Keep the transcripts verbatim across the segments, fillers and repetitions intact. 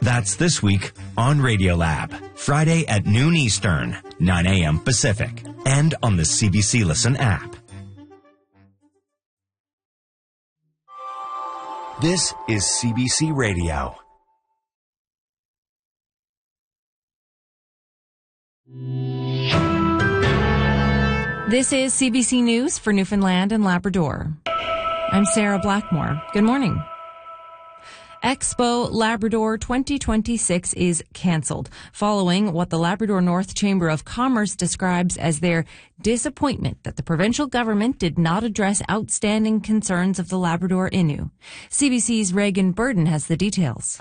That's this week on Radiolab, Friday at noon Eastern, nine a.m. Pacific, and on the C B C Listen app. This is C B C Radio. This is C B C News for Newfoundland and Labrador. I'm Sarah Blackmore. Good morning. Expo Labrador twenty twenty-six is cancelled, following what the Labrador North Chamber of Commerce describes as their disappointment that the provincial government did not address outstanding concerns of the Labrador Innu. C B C's Reagan Burden has the details.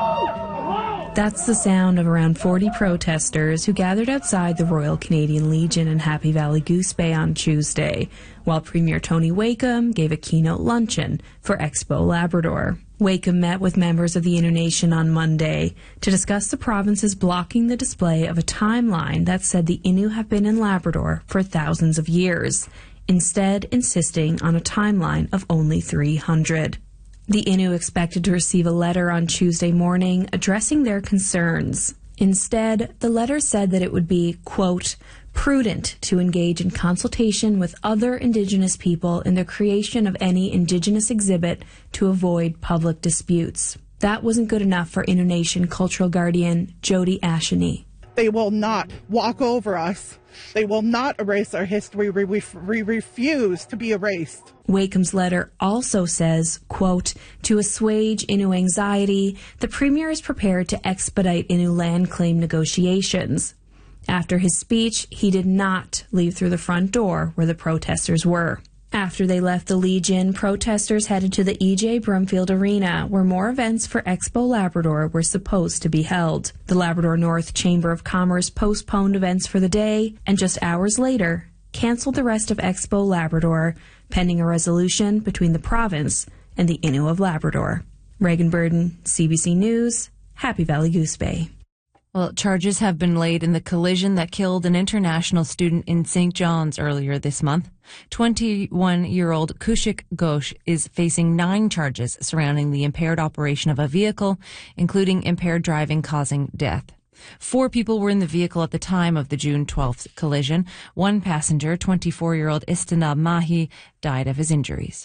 That's the sound of around forty protesters who gathered outside the Royal Canadian Legion in Happy Valley Goose Bay on Tuesday, while Premier Tony Wakeham gave a keynote luncheon for Expo Labrador. Wakeham met with members of the Innu Nation on Monday to discuss the province's blocking the display of a timeline that said the Innu have been in Labrador for thousands of years, instead insisting on a timeline of only three hundred. The Innu expected to receive a letter on Tuesday morning addressing their concerns. Instead, the letter said that it would be, quote, prudent to engage in consultation with other Indigenous people in the creation of any Indigenous exhibit to avoid public disputes. That wasn't good enough for Innu Nation cultural guardian Jody Asheny. They will not walk over us. They will not erase our history. We, we, we refuse to be erased. Wakeham's letter also says, quote, to assuage Innu anxiety, the Premier is prepared to expedite Innu land claim negotiations. After his speech, he did not leave through the front door where the protesters were. After they left the Legion, protesters headed to the E J Brumfield Arena, where more events for Expo Labrador were supposed to be held. The Labrador North Chamber of Commerce postponed events for the day, and just hours later, cancelled the rest of Expo Labrador, pending a resolution between the province and the Innu of Labrador. Reagan Burden, C B C News, Happy Valley Goose Bay. Well, charges have been laid in the collision that killed an international student in Saint John's earlier this month. twenty-one-year-old Kushik Ghosh is facing nine charges surrounding the impaired operation of a vehicle, including impaired driving causing death. Four people were in the vehicle at the time of the June twelfth collision. One passenger, twenty-four-year-old Istinab Mahi, died of his injuries.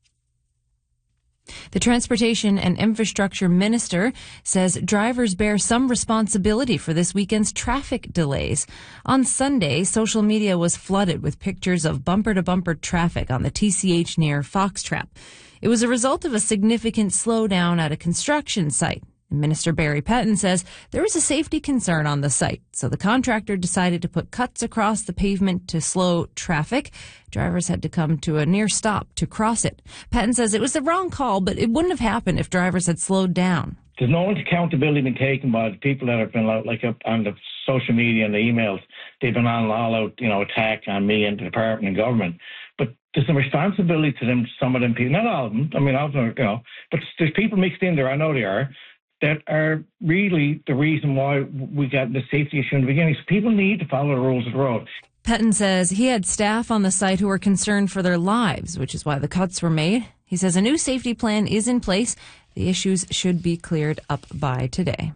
The Transportation and Infrastructure Minister says drivers bear some responsibility for this weekend's traffic delays. On Sunday, social media was flooded with pictures of bumper-to-bumper traffic on the T C H near Foxtrap. It was a result of a significant slowdown at a construction site. Minister Barry Pettin says there was a safety concern on the site, so the contractor decided to put cuts across the pavement to slow traffic. Drivers had to come to a near stop to cross it. Pettin says it was the wrong call, but it wouldn't have happened if drivers had slowed down. There's no accountability been taken by the people that have been like up on the social media and the emails. They've been on all-out, you know, attack on me and the department and government. But there's some responsibility to them, some of them people, not all of them, I mean, all of them, you know, but there's people mixed in there, I know they are, that are really the reason why we got the safety issue in the beginning. So people need to follow the rules of the road. Pettin says he had staff on the site who were concerned for their lives, which is why the cuts were made. He says a new safety plan is in place. The issues should be cleared up by today.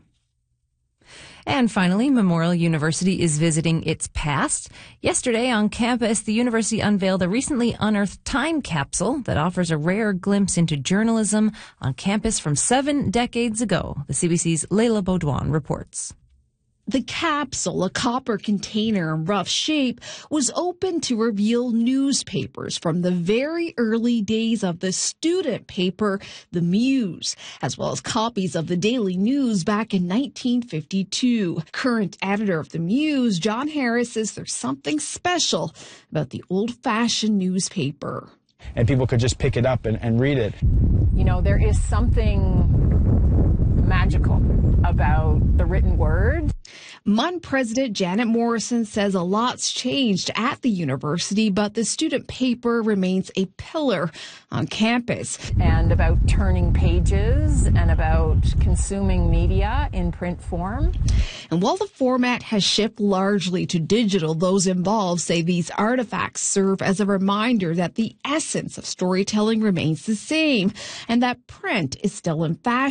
And finally, Memorial University is visiting its past. Yesterday on campus, the university unveiled a recently unearthed time capsule that offers a rare glimpse into journalism on campus from seven decades ago. The C B C's Leila Baudouin reports. The capsule, a copper container in rough shape, was opened to reveal newspapers from the very early days of the student paper, The Muse, as well as copies of the Daily News back in nineteen fifty-two. Current editor of The Muse, John Harris, says there's something special about the old-fashioned newspaper. And people could just pick it up and, and read it. You know, there is something magical about the written word. M U N President Janet Morrison says a lot's changed at the university, but the student paper remains a pillar on campus. And about turning pages and about consuming media in print form. And while the format has shifted largely to digital, those involved say these artifacts serve as a reminder that the essence of storytelling remains the same and that print is still in fashion.